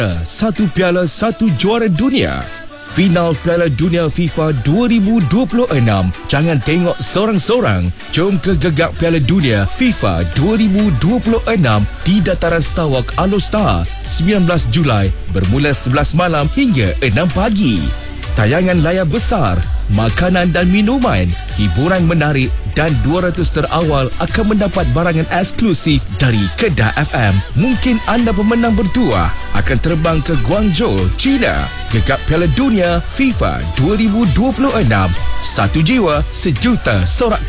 Satu piala, satu juara dunia. Final Piala Dunia FIFA 2026. Jangan tengok sorang-sorang. Jom ke gegak Piala Dunia FIFA 2026 di Dataran Stawak Alostar 19 Julai bermula 11 malam hingga 6 pagi. Tayangan layar besar, makanan dan minuman, hiburan menarik dan 200 terawal akan mendapat barangan eksklusif dari Kedah FM. Mungkin anda pemenang berdua akan terbang ke Guangzhou, China. Gegap Piala Dunia FIFA 2026. Satu jiwa, sejuta sorak